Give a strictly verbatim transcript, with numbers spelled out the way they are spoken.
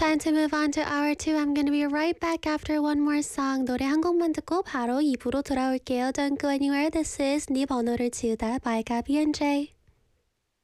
Time to move on to hour two. I'm gonna be right back after one more song. 노래 한 곡만 듣고 바로 이 부로 돌아올게요. Don't go anywhere. This is 네 번호를 지우다 by Gabby and Jay.